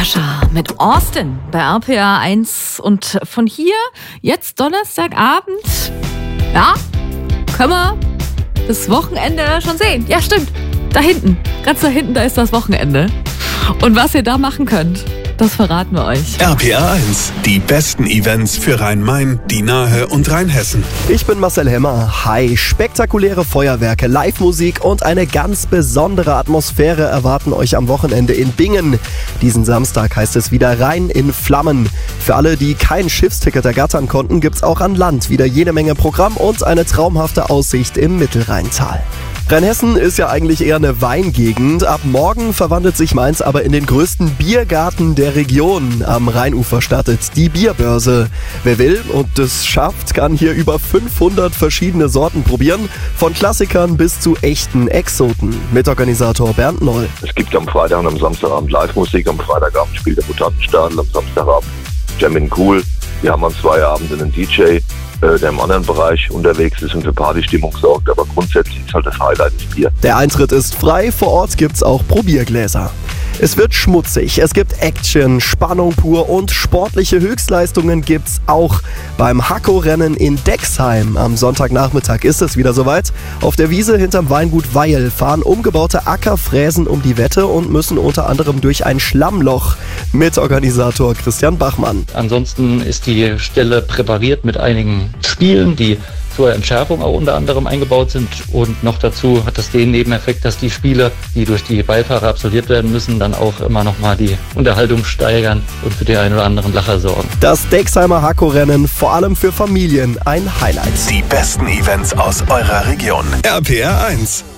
Sascha mit Austin bei RPA 1 und von hier jetzt Donnerstagabend, ja, können wir das Wochenende schon sehen. Ja, stimmt, da hinten, ganz da hinten, da ist das Wochenende. Und was ihr da machen könnt, das verraten wir euch. RPA 1, die besten Events für Rhein-Main, die Nahe und Rheinhessen. Ich bin Marcel Hemmer. Hi, spektakuläre Feuerwerke, Live-Musik und eine ganz besondere Atmosphäre erwarten euch am Wochenende in Bingen. Diesen Samstag heißt es wieder Rhein in Flammen. Für alle, die kein Schiffsticket ergattern konnten, gibt's auch an Land wieder jede Menge Programm und eine traumhafte Aussicht im Mittelrheintal. Rheinhessen ist ja eigentlich eher eine Weingegend. Ab morgen verwandelt sich Mainz aber in den größten Biergarten der Region. Am Rheinufer startet die Bierbörse. Wer will und das schafft, kann hier über 500 verschiedene Sorten probieren. Von Klassikern bis zu echten Exoten. Mitorganisator Bernd Noll. Es gibt am Freitag und am Samstagabend Live-Musik. Am Freitagabend spielt der Mutantenstadel, am Samstagabend Jammin' Cool. Wir haben an 2 Abenden einen DJ, der im anderen Bereich unterwegs ist und für Partystimmung sorgt. Aber grundsätzlich ist halt das Highlight das Bier. Der Eintritt ist frei, vor Ort gibt's auch Probiergläser. Es wird schmutzig, es gibt Action, Spannung pur und sportliche Höchstleistungen gibt's auch beim Hacko-Rennen in Dexheim. Am Sonntagnachmittag ist es wieder soweit. Auf der Wiese hinterm Weingut Weil fahren umgebaute Ackerfräsen um die Wette und müssen unter anderem durch ein Schlammloch. Mitorganisator Christian Bachmann. Ansonsten ist die Stelle präpariert mit einigen Spielen, die zur Entschärfung auch unter anderem eingebaut sind, und noch dazu hat das den Nebeneffekt, dass die Spiele, die durch die Beifahrer absolviert werden müssen, dann auch immer nochmal die Unterhaltung steigern und für den einen oder anderen Lacher sorgen. Das Dexheimer Hacko-Rennen, vor allem für Familien, ein Highlight. Die besten Events aus eurer Region. RPA 1.